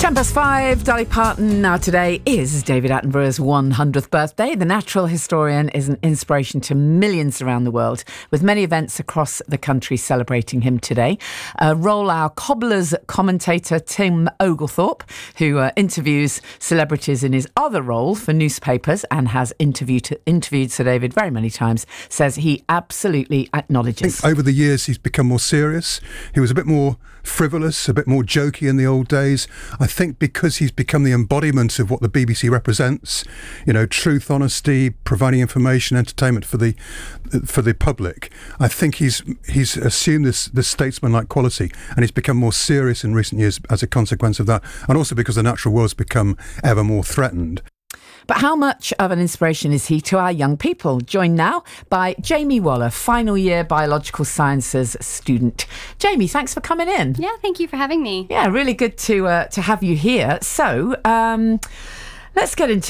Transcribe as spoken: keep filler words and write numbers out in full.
ten past five, Dolly Parton. Now today is David Attenborough's one hundredth birthday. The natural historian is an inspiration to millions around the world, with many events across the country celebrating him today. Uh, roll our Cobblers commentator Tim Oglethorpe, who uh, interviews celebrities in his other role for newspapers and has interviewed, interviewed Sir David very many times, says he absolutely acknowledges. Over the years, he's become more serious. He was a bit more frivolous, a bit more jokey in the old days. I think because he's become the embodiment of what the B B C represents, you know, truth, honesty, providing information, entertainment for the for the public. I think he's he's assumed this this statesman-like quality, and he's become more serious in recent years as a consequence of that, and also because the natural world's become ever more threatened. But how much of an inspiration is he to our young people? Joined now by Jamie Waller, final year biological sciences student. Jamie, thanks for coming in. Yeah, thank you for having me. Yeah, really good to uh, to have you here. So, um, let's get into